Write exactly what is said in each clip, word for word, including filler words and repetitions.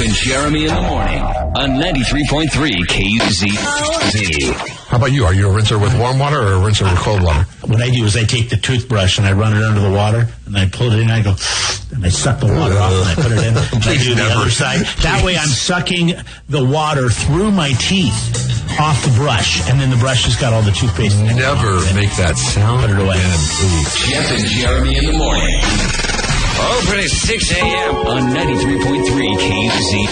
and Jeremy in the morning on ninety-three point three K Z Z. How about you? Are you a rinser with warm water or a rinser with cold water? What I do is I take the toothbrush and I run it under the water and I pull it in and I go, and I suck the water off and I put it in and I do the other side. That way I'm sucking the water through my teeth off the brush, and then the brush has got all the toothpaste. Never make that sound. Put it away. Again, please. Jeff and Jeremy in the morning. Open at six a.m. on ninety-three point three K Z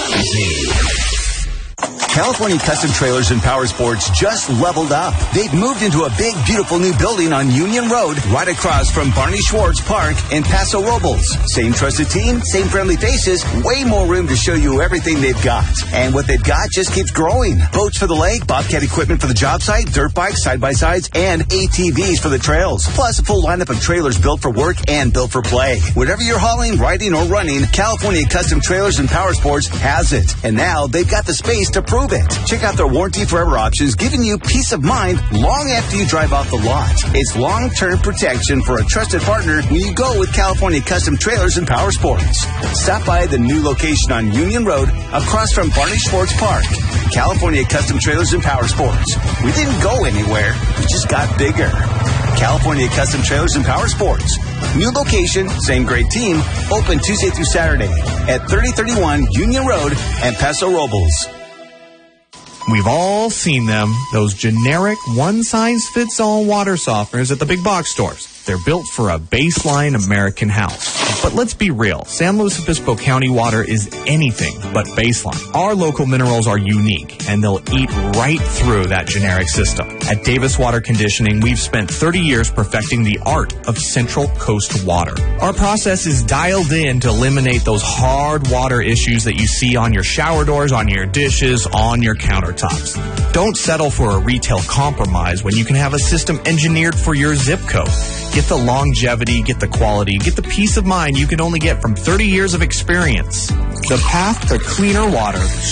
Z. California Custom Trailers and Power Sports just leveled up. They've moved into a big, beautiful new building on Union Road, right across from Barney Schwartz Park in Paso Robles. Same trusted team, same friendly faces, way more room to show you everything they've got. And what they've got just keeps growing. Boats for the lake, Bobcat equipment for the job site, dirt bikes, side-by-sides, and A T Vs for the trails. Plus a full lineup of trailers built for work and built for play. Whatever you're hauling, riding, or running, California Custom Trailers and Power Sports has it. And now they've got the space to prove it. Check out their warranty forever options, giving you peace of mind long after you drive off the lot. It's long-term protection for a trusted partner when you go with California Custom Trailers and Power Sports. Stop by the new location on Union Road across from Barney Schwartz Park. California Custom Trailers and Power Sports. We didn't go anywhere. We just got bigger. California Custom Trailers and Power Sports. New location, same great team. Open Tuesday through Saturday at thirty thirty-one Union Road and Paso Robles. We've all seen them, those generic one-size-fits-all water softeners at the big box stores. They're built for a baseline American house. But let's be real, San Luis Obispo County water is anything but baseline. Our local minerals are unique, and they'll eat right through that generic system. At Davis Water Conditioning, we've spent thirty years perfecting the art of Central Coast water. Our process is dialed in to eliminate those hard water issues that you see on your shower doors, on your dishes, on your countertops. Don't settle for a retail compromise when you can have a system engineered for your zip code. Get the longevity, get the quality, get the peace of mind you can only get from thirty years of experience. The path to cleaner water